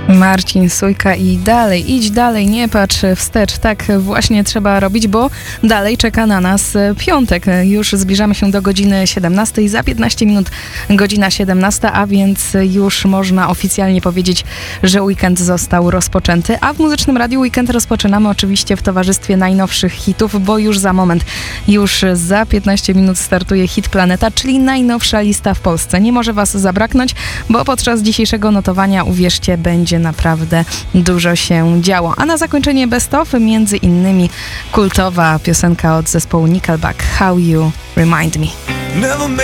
Marcin Sujka i dalej, idź dalej, nie patrz wstecz. Tak właśnie trzeba robić, bo dalej czeka na nas piątek. Już zbliżamy się do godziny 17. Za 15 minut godzina 17, a więc już można oficjalnie powiedzieć, że weekend został rozpoczęty. A w Muzycznym Radiu weekend rozpoczynamy oczywiście w towarzystwie najnowszych hitów, bo już za moment, już za 15 minut startuje Hit Planeta, czyli najnowsza lista w Polsce. Nie może was zabraknąć, bo podczas dzisiejszego notowania, uwierzcie, będzie naprawdę dużo się działo. A na zakończenie Best of, między innymi kultowa piosenka od zespołu Nickelback, How You Remind Me.